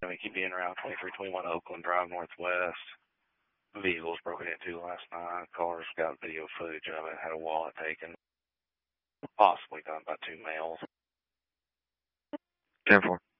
keep being around 2321 Oakland Drive Northwest. Vehicles broken into last night. Cars got video footage of it. Had a wallet taken. Possibly done by two males. 10-4.